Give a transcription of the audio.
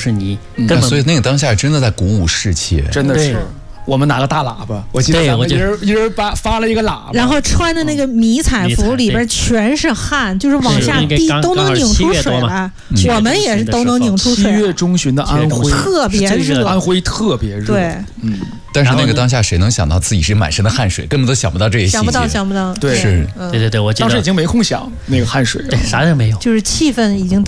是你根本。 所以那个当下真的在鼓舞士气， 真的是。我们拿个大喇叭，我记得咱们一人发了一个喇叭， 然后穿的那个迷彩服里边全是汗，就是往下滴都能拧出水来。我们也是都能拧出水。 7月中旬的安徽特别热， 安徽特别热。 对， 但是那个当下谁能想到自己是满身的汗水，根本都想不到这些细节。 想不到。 对， 是， 对，我记得当时已经没空想那个汗水， 对，啥也没有， 就是气氛已经。